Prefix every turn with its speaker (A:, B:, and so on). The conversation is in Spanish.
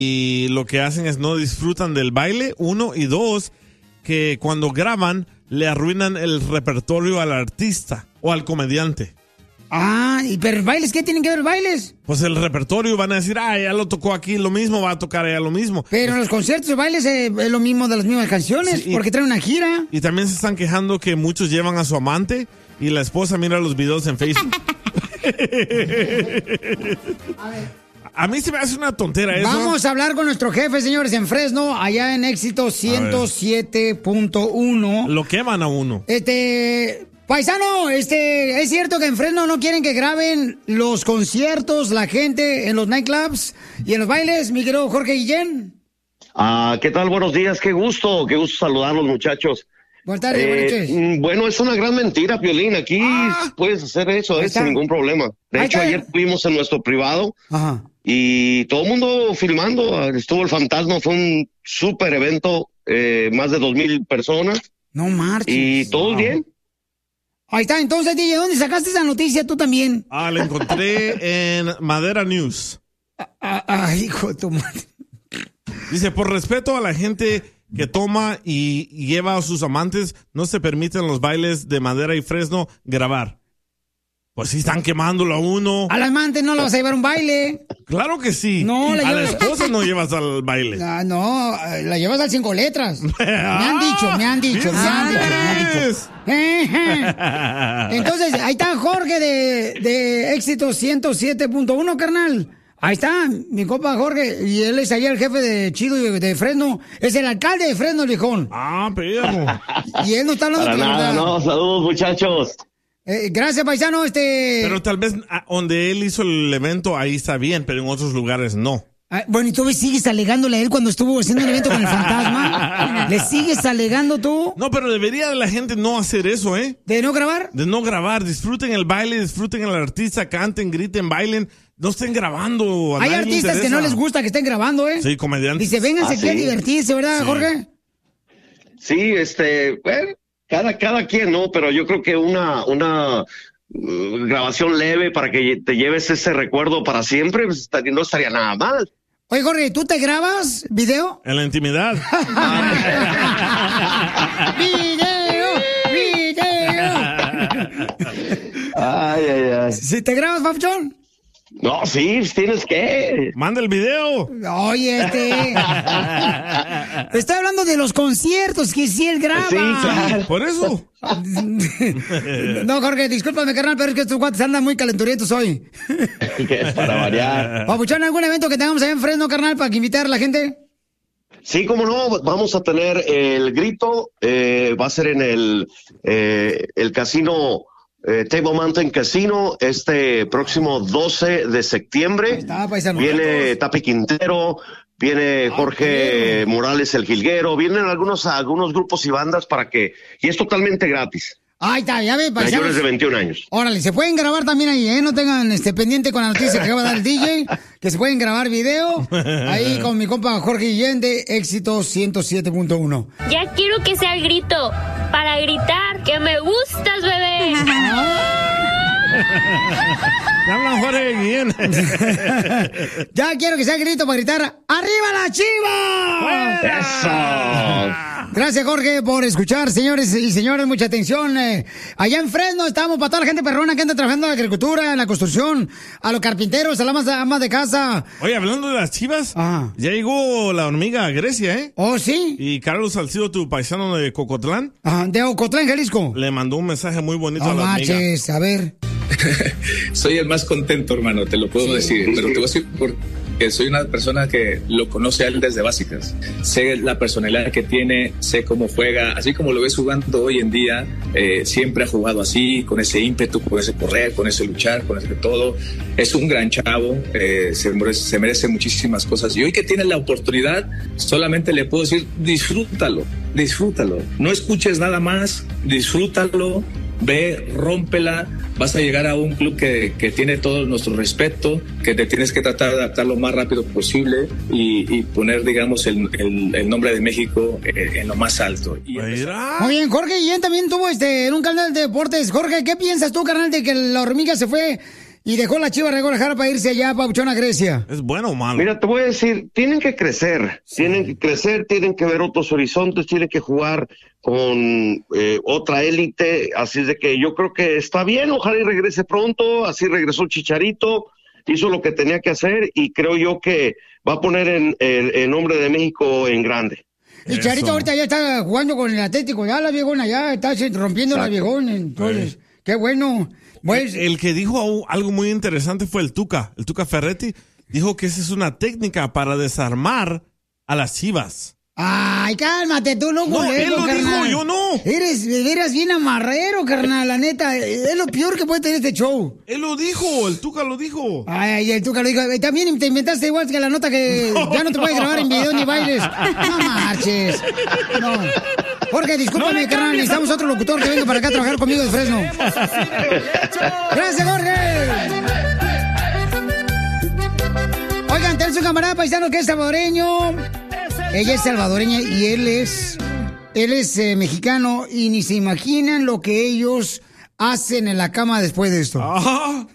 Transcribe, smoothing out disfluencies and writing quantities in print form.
A: y lo que hacen es no disfrutan del baile, uno, y dos, que cuando graban le arruinan el repertorio al artista o al comediante.
B: Ah, pero bailes, ¿qué tienen que ver bailes?
A: Pues el repertorio van a decir, ya lo tocó aquí lo mismo, va a tocar allá lo mismo.
B: Pero en los conciertos de bailes es lo mismo de las mismas canciones, sí, porque traen una gira.
A: Y también se están quejando que muchos llevan a su amante y la esposa mira los videos en Facebook. A mí se me hace una tontera eso.
B: Vamos a hablar con nuestro jefe, señores, en Fresno, allá en Éxito 107.1.
A: Lo queman a uno.
B: Paisano, ¿es cierto que en Fresno no quieren que graben los conciertos, la gente en los nightclubs y en los bailes, mi querido Jorge Guillén?
C: ¿Qué tal? Buenos días, qué gusto saludarlos, muchachos.
B: Buenas tardes, buenas noches.
C: Bueno, es una gran mentira, Piolín. Aquí puedes hacer eso sin ningún problema. De hecho, ayer fuimos en nuestro privado. Ajá. Y todo el mundo filmando. Estuvo el Fantasma, fue un súper evento, más de 2,000 personas.
B: No marches.
C: Y todos bien.
B: Ahí está, entonces, DJ, ¿dónde sacaste esa noticia tú también?
A: La encontré en Madera News.
B: Hijo de tu madre.
A: Dice, por respeto a la gente que toma y lleva a sus amantes, no se permiten los bailes de Madera y Fresno grabar. Pues sí, están quemándolo a uno.
B: Al amante no la vas a llevar a un baile.
A: Claro que sí.
B: No,
A: a la esposa no llevas al baile.
B: No, la llevas al 5 letras. Me han dicho. Entonces, ahí está Jorge de Éxito 107.1, carnal. Ahí está, mi compa Jorge, y él es allá el jefe de Chido de Fresno. Es el alcalde de Fresno, el viejón.
A: Perro.
B: Y él no está hablando
C: de nada, no, saludos, muchachos.
B: Gracias, paisano,
A: Pero tal vez donde él hizo el evento, ahí está bien, pero en otros lugares no.
B: Bueno, ¿y tú sigues alegándole a él cuando estuvo haciendo un evento con el Fantasma? ¿Le sigues alegando tú?
A: No, pero debería la gente no hacer eso, ¿eh?
B: ¿De no grabar?
A: De no grabar. Disfruten el baile, disfruten al artista, canten, griten, bailen. No estén grabando.
B: Hay artistas que no les gusta que estén grabando, ¿eh?
A: Sí, comediantes.
B: Dice, vénganse aquí a divertirse, ¿verdad, sí, Jorge?
C: Sí, bueno, cada quien, ¿no? Pero yo creo que una grabación leve para que te lleves ese recuerdo para siempre, pues, no estaría nada mal.
B: Oye, Jorge, ¿tú te grabas video?
A: En la intimidad.
B: ¡Video!
C: Ay.
B: ¿Si te grabas, Papuchón?
C: No, sí, tienes que.
A: Manda el video.
B: Oye, Estoy hablando de los conciertos que sí él graba.
C: Sí, claro.
A: Por eso.
B: No, Jorge, discúlpame, carnal, pero es que estos guantes andan muy calenturientos hoy.
C: Que es para variar.
B: Papuchón, ¿algún evento que tengamos allá en Fresno, carnal, para que invitar a la gente?
C: Sí, cómo no, vamos a tener el grito, va a ser en el casino Table Mountain Casino este próximo 12 de septiembre. Viene Tapi Quintero, viene Jorge Morales el Jilguero, vienen algunos grupos y bandas y es totalmente gratis.
B: Ahí está, ya ve, paisanos.
C: Mayores de 21 años.
B: Órale, se pueden grabar también ahí, ¿eh? No tengan pendiente con la noticia que acaba de dar el DJ, que se pueden grabar video ahí con mi compa Jorge Guillén de Éxito 107.1.
D: Ya quiero que sea el grito, para gritar que me gustas, bebé.
A: Ya hablan Jorge Guillén.
B: Ya quiero que sea el grito para gritar ¡arriba la Chiva!
C: ¡Eso!
B: Gracias, Jorge, por escuchar, señores y señores, mucha atención. Allá en Fresno estamos para toda la gente perrona que anda trabajando en la agricultura, en la construcción, a los carpinteros, a las amas de casa.
A: Oye, hablando de las Chivas, ya llegó la hormiga a Grecia, ¿eh?
B: ¿Oh, sí?
A: Y Carlos Salcido, tu paisano de Cocotlán.
B: De Ocotlán, Jalisco.
A: Le mandó un mensaje muy bonito a la
B: hormiga. No manches, a ver.
E: Soy el más contento, hermano, te lo puedo decir, pero te voy a decir porque soy una persona que lo conoce a él desde básicas. Sé la personalidad que tiene, sé cómo juega, así como lo ves jugando hoy en día, siempre ha jugado así, con ese ímpetu, con ese correr, con ese luchar, con ese todo. Es un gran chavo, se merece muchísimas cosas. Y hoy que tiene la oportunidad, solamente le puedo decir, disfrútalo. No escuches nada más, disfrútalo. Ve, rómpela, vas a llegar a un club que tiene todo nuestro respeto, que te tienes que tratar de adaptar lo más rápido posible y poner, digamos, el nombre de México en lo más alto.
B: Muy bien, Jorge Guillén también tuvo en un canal de deportes. Jorge, ¿qué piensas tú, carnal, de que la hormiga se fue y dejó la Chivas de Guadalajara para irse allá, Papuchón, a Grecia.
A: ¿Es bueno o malo?
C: Mira, te voy a decir, tienen que crecer, tienen que ver otros horizontes, tienen que jugar con otra élite, así de que yo creo que está bien, ojalá y regrese pronto, así regresó Chicharito, hizo lo que tenía que hacer y creo yo que va a poner el nombre de México en grande.
B: Y Chicharito ahorita ya está jugando con el Atlético, ya la viejona, ya está rompiendo la viejona, entonces, qué bueno. Pues,
A: el que dijo algo muy interesante fue el Tuca Ferretti. Dijo que esa es una técnica para desarmar a las Chivas.
B: Ay, cálmate tú, loco.
A: No, él lo dijo, yo no.
B: Eres bien amarrero, carnal, la neta. Es lo peor que puede tener este show.
A: Él lo dijo, el Tuca lo dijo.
B: Ay, el Tuca lo dijo. También te inventaste igual que la nota que ya no te puedes grabar en video ni bailes. No marches. No. Jorge, discúlpame, carnal, necesitamos otro locutor que venga para acá a trabajar conmigo de Fresno. ¡Gracias, Jorge! Oigan, tenemos un camarada paisano que es salvadoreño. Ella es salvadoreña y él es mexicano y ni se imaginan lo que ellos hacen en la cama después de esto.